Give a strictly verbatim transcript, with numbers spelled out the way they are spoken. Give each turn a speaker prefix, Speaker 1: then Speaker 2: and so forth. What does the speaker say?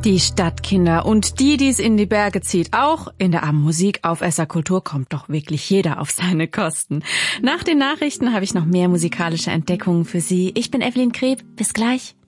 Speaker 1: Die Stadtkinder und die, die es in die Berge zieht, auch in der armen Musik auf S R Kultur kommt doch wirklich jeder auf seine Kosten. Nach den Nachrichten habe ich noch mehr musikalische Entdeckungen für Sie. Ich bin Evelyn Kreb. Bis gleich.